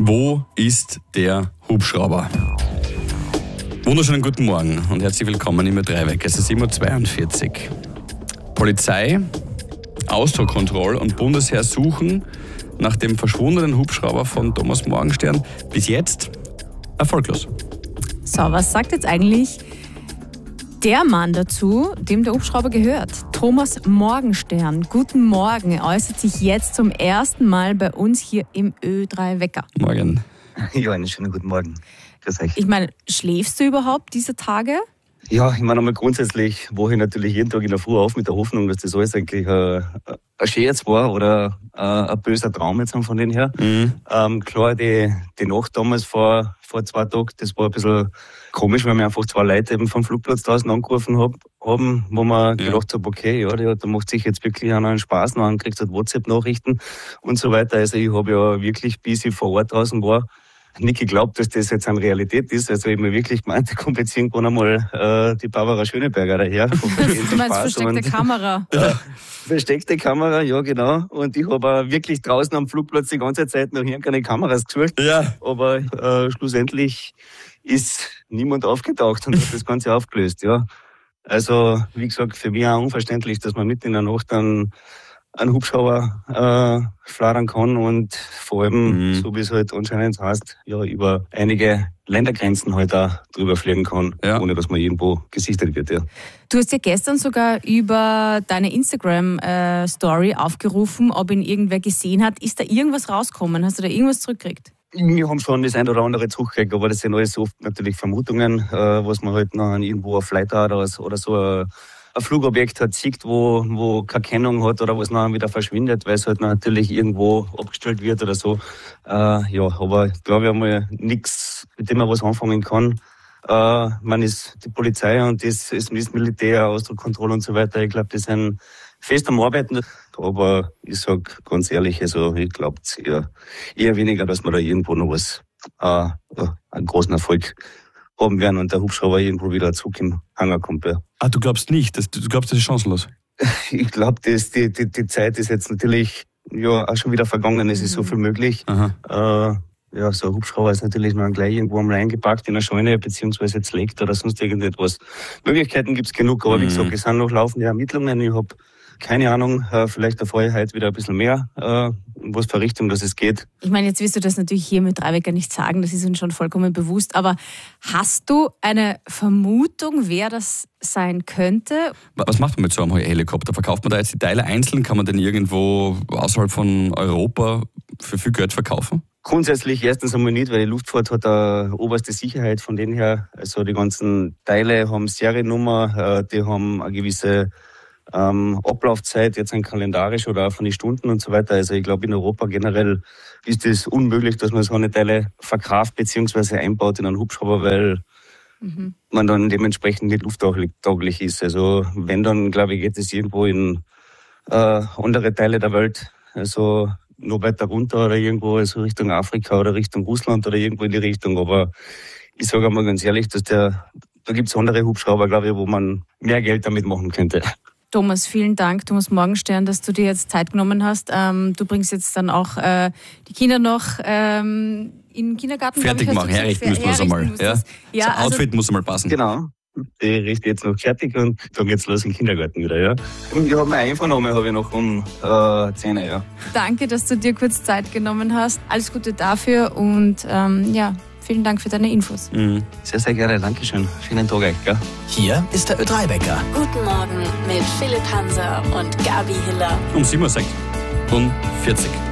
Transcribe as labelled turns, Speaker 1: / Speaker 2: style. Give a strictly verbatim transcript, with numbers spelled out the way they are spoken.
Speaker 1: Wo ist der Hubschrauber? Wunderschönen guten Morgen und herzlich willkommen im Ö drei Wecker. Es ist sieben Uhr zweiundvierzig. Polizei, Ausdruckkontrolle und Bundesheer suchen nach dem verschwundenen Hubschrauber von Thomas Morgenstern. Bis jetzt erfolglos.
Speaker 2: So, was sagt jetzt eigentlich der Mann dazu, dem der Hubschrauber gehört? Thomas Morgenstern. Guten Morgen. Er äußert sich jetzt zum ersten Mal bei uns hier im Ö drei Wecker.
Speaker 1: Morgen.
Speaker 3: Ja, einen schönen guten Morgen. Grüß euch.
Speaker 2: Ich meine, schläfst du überhaupt diese Tage?
Speaker 3: Ja, ich meine einmal grundsätzlich wache ich natürlich jeden Tag in der Früh auf mit der Hoffnung, dass das alles eigentlich ein, ein Scherz war oder ein, ein böser Traum jetzt von denen her. Mhm. Ähm, klar, die, die Nacht damals vor, vor zwei Tagen, das war ein bisschen komisch, weil mir einfach zwei Leute eben vom Flugplatz draußen angerufen hab, haben, wo man ja. gedacht hat, okay, ja, der, der macht sich jetzt wirklich einen Spaß noch an, kriegt halt WhatsApp-Nachrichten und so weiter. Also ich habe ja wirklich, bis ich vor Ort draußen war, nicht geglaubt, dass das jetzt eine Realität ist. Also ich habe mir wirklich gemeint, da kommt jetzt irgendwann einmal äh, die Barbara Schöneberger daher.
Speaker 2: Du meinst versteckte und, Kamera?
Speaker 3: Ja, versteckte Kamera, ja genau. Und ich habe auch wirklich draußen am Flugplatz die ganze Zeit noch hier keine Kameras gesucht. Ja. Aber äh, schlussendlich ist niemand aufgetaucht und hat das Ganze aufgelöst. Ja. Also wie gesagt, für mich auch unverständlich, dass man mitten in der Nacht dann einen Hubschrauber äh, flattern kann und vor allem, mhm. so wie es halt anscheinend heißt, ja, über einige Ländergrenzen halt auch drüber fliegen kann, ja. ohne dass man irgendwo gesichtet wird. Ja.
Speaker 2: Du hast ja gestern sogar über deine Instagram-Story aufgerufen, ob ihn irgendwer gesehen hat. Ist da irgendwas rausgekommen? Hast du da irgendwas zurückgekriegt?
Speaker 3: Wir haben schon das ein oder andere zurückgekriegt, aber das sind alles oft natürlich Vermutungen, äh, was man halt noch irgendwo auf Flight oder, oder so ein ein Flugobjekt hat, sieht, wo, wo keine Kennung hat oder was nachher wieder verschwindet, weil es halt natürlich irgendwo abgestellt wird oder so. Äh, ja, aber ich glaube, wir haben mal nichts, mit dem man was anfangen kann. Äh, man ist die Polizei und das, das Militär, Ausdruckkontrolle und so weiter. Ich glaube, die sind fest am Arbeiten. Aber ich sag ganz ehrlich, also ich glaube eher, eher weniger, dass man da irgendwo noch was, äh, einen großen Erfolg haben werden und der Hubschrauber irgendwo wieder zurück im Hangar kommt. Ja.
Speaker 1: Ah, du glaubst nicht? Das, du glaubst, das ist chancenlos?
Speaker 3: Ich glaube, die, die, die Zeit ist jetzt natürlich ja auch schon wieder vergangen. Es ist so viel möglich. Äh, ja, so ein Hubschrauber ist natürlich noch gleich irgendwo einmal eingepackt in eine Scheune, beziehungsweise jetzt legt oder sonst irgendetwas. Möglichkeiten gibt es genug, aber mhm. wie gesagt, es sind noch laufende Ermittlungen. Ich habe keine Ahnung, äh, vielleicht erfahre ich heute wieder ein bisschen mehr, äh, in was für Richtung das es geht.
Speaker 2: Ich meine, jetzt wirst du das natürlich hier mit drei Wecker nicht sagen, das ist uns schon vollkommen bewusst, aber hast du eine Vermutung, wer das sein könnte?
Speaker 1: Was macht man mit so einem Helikopter? Verkauft man da jetzt die Teile einzeln? Kann man den irgendwo außerhalb von Europa für viel Geld verkaufen?
Speaker 3: Grundsätzlich erstens einmal nicht, weil die Luftfahrt hat eine oberste Sicherheit von denen her. Also die ganzen Teile haben Seriennummer, äh, die haben eine gewisse Ähm, Ablaufzeit, jetzt ein kalendarisch oder auch von den Stunden und so weiter. Also ich glaube, in Europa generell ist es unmöglich, dass man so eine Teile verkauft bzw. einbaut in einen Hubschrauber, weil mhm. man dann dementsprechend nicht lufttauglich ist. Also wenn, dann glaube ich, geht es irgendwo in äh, andere Teile der Welt, also noch weiter runter oder irgendwo, also Richtung Afrika oder Richtung Russland oder irgendwo in die Richtung. Aber ich sage einmal ganz ehrlich, dass der, da gibt es andere Hubschrauber, glaube ich, wo man mehr Geld damit machen könnte.
Speaker 2: Thomas, vielen Dank, Thomas Morgenstern, dass du dir jetzt Zeit genommen hast. Ähm, du bringst jetzt dann auch äh, die Kinder noch ähm, in den Kindergarten.
Speaker 1: Fertig
Speaker 2: ich,
Speaker 1: machen, herrichten müssen wir es einmal. Ja?
Speaker 2: Ja,
Speaker 1: das Outfit
Speaker 2: also,
Speaker 1: muss einmal passen.
Speaker 3: Genau. Ich richte jetzt noch fertig und dann geht's los im Kindergarten wieder. Ja. Und ich habe mir einvernommen, habe ich noch um äh, zehn. Ja.
Speaker 2: Danke, dass du dir kurz Zeit genommen hast. Alles Gute dafür und ähm, ja, vielen Dank für deine Infos.
Speaker 3: Mhm. Sehr, sehr gerne. Dankeschön. Schönen Tag euch. Gell?
Speaker 4: Hier ist der Ö drei Wecker.
Speaker 5: Guten Morgen mit Philipp Hanser und Gabi Hiller.
Speaker 1: Um sieben Uhr sechsundvierzig.